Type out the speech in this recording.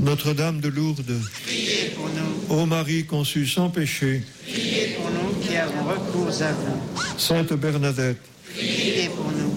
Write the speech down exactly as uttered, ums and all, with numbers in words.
Notre-Dame de Lourdes, priez pour nous. Ô Marie conçue sans péché, Priez pour nous qui avons recours à vous. Sainte Bernadette, Priez pour nous.